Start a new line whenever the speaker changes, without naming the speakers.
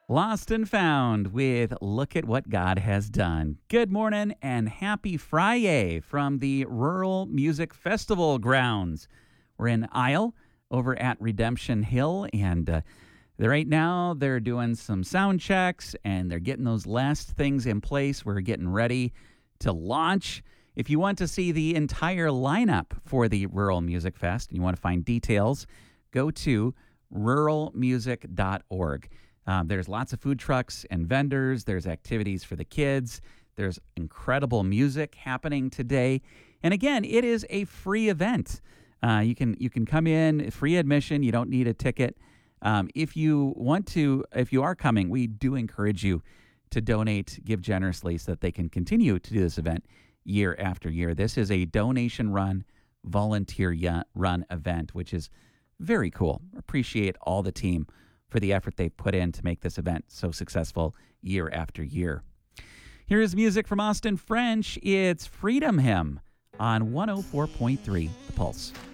Lost and Found with Look at What God Has Done. Good morning and happy Friday from the Rural Music Festival grounds. We're in Isle over at Redemption Hill, and right now they're doing some sound checks and they're getting those last things in place. We're getting ready to launch. If you want to see the entire lineup for the Rural Music Fest and you want to find details, go to ruralmusic.org. There's lots of food trucks and vendors. There's activities for the kids. There's incredible music happening today. And again, it is a free event. You can come in, free admission. You don't need a ticket. If you are coming, we do encourage you to donate, give generously so that they can continue to do this event year after year. This is a donation-run, volunteer-run event, which is very cool. Appreciate all the team for the effort they put in to make this event so successful year after year. Here is music from Austin French. It's Freedom Hymn on 104.3 The Pulse.